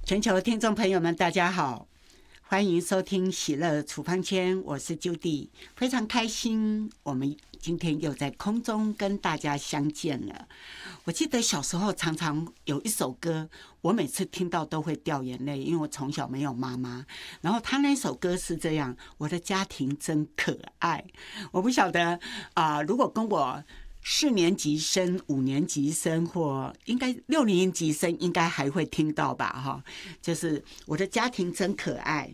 全球听众朋友们，大家好，欢迎收听喜乐处方签，我是 Judy， 非常开心，我们今天又在空中跟大家相见了。我记得小时候常常有一首歌，我每次听到都会掉眼泪，因为我从小没有妈妈。然后他那首歌是这样：我的家庭真可爱。我不晓得如果跟我4年级生、5年级生，或应该6年级生，应该还会听到吧？哈，就是我的家庭真可爱，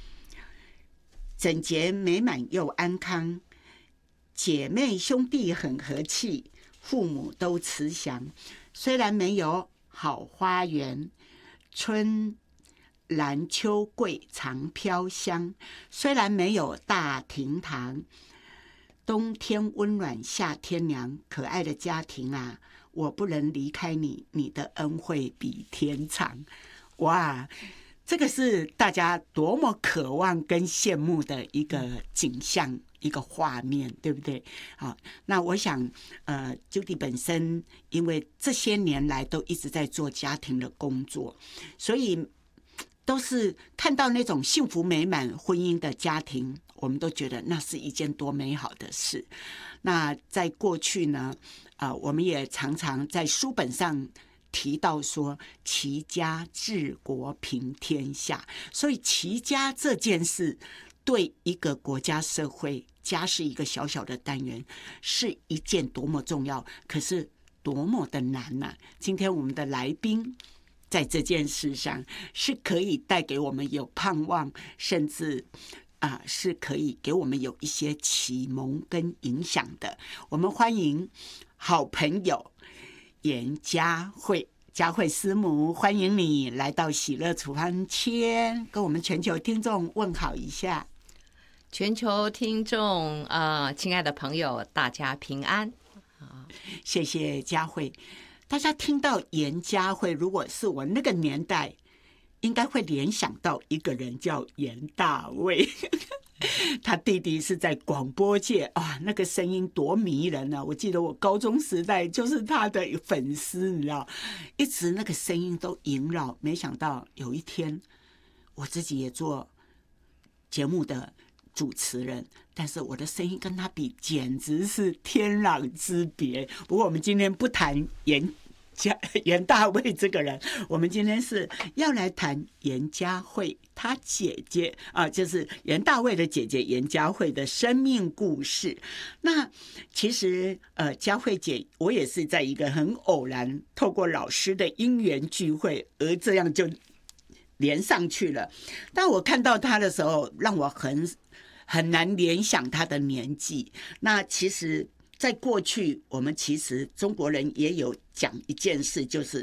整洁美满又安康，姐妹兄弟很和气，父母都慈祥。虽然没有好花园，春兰秋桂常飘香；虽然没有大厅堂，冬天温暖，夏天凉。可爱的家庭啊，我不能离开你，你的恩惠比天长。哇，这个是大家多么渴望跟羡慕的一个景象，一个画面，对不对？好，那我想Judy 本身因为这些年来都一直在做家庭的工作，所以都是看到那种幸福美满婚姻的家庭，我们都觉得那是一件多美好的事。那在过去呢，我们也常常在书本上提到说齐家治国平天下，所以齐家这件事对一个国家社会，家是一个小小的单元，是一件多么重要，可是多么的难啊。今天我们的来宾在这件事上是可以带给我们有盼望，甚至是可以给我们有一些启蒙跟影响的。我们欢迎好朋友严佳慧，佳慧师母，欢迎你来到喜乐处方签，跟我们全球听众问好一下。 全球听众亲爱的朋友，大家平安。 谢谢佳慧。大家听到严佳慧，如果是我那个年代，应该会联想到一个人叫严大卫。他弟弟是在广播界，那个声音多迷人啊！我记得我高中时代就是他的粉丝，你知道，一直那个声音都萦绕。没想到有一天，我自己也做节目的主持人，但是我的声音跟他比简直是天壤之别。不过我们今天不谈严大卫这个人，我们今天是要来谈严佳慧她姐姐就是严大卫的姐姐严佳慧的生命故事。那其实佳慧姐，我也是在一个很偶然，透过老师的因缘聚会，而这样就连上去了。但我看到她的时候，让我很难联想她的年纪。那其实在过去，我们其实中国人也有讲一件事，就是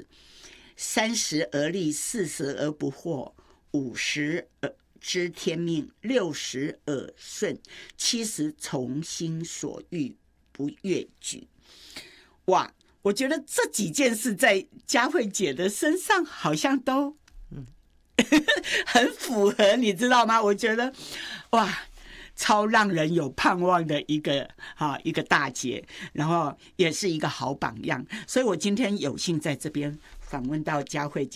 30而立，40而不惑，50而知天命，60而顺，70从心所欲不越矩。哇，我觉得这几件事在佳慧姐的身上好像都很符合，你知道吗？我觉得哇，超让人有盼望的一个大姐，然后也是一个好榜样。所以我今天有幸在这边访问到佳慧姐。